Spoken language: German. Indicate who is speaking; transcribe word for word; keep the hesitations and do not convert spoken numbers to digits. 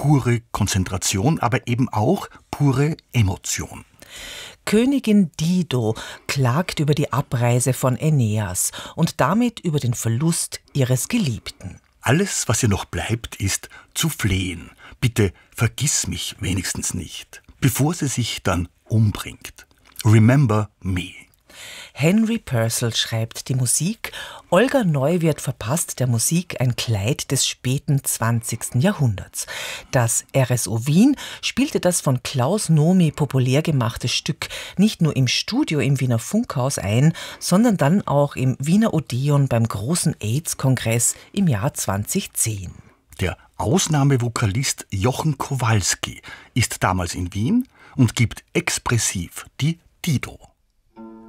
Speaker 1: pure Konzentration, aber eben auch pure Emotion.
Speaker 2: Königin Dido klagt über die Abreise von Aeneas und damit über den Verlust ihres Geliebten.
Speaker 1: Alles, was ihr noch bleibt, ist zu flehen. Bitte vergiss mich wenigstens nicht, bevor sie sich dann umbringt. Remember me.
Speaker 2: Henry Purcell schreibt die Musik. Olga Neuwirth verpasst der Musik ein Kleid des späten zwanzigsten Jahrhunderts. Das R S O Wien spielte das von Klaus Nomi populär gemachte Stück nicht nur im Studio im Wiener Funkhaus ein, sondern dann auch im Wiener Odeon beim großen AIDS-Kongress im Jahr zweitausendzehn.
Speaker 1: Der Ausnahmevokalist Jochen Kowalski ist damals in Wien und gibt expressiv die Dido.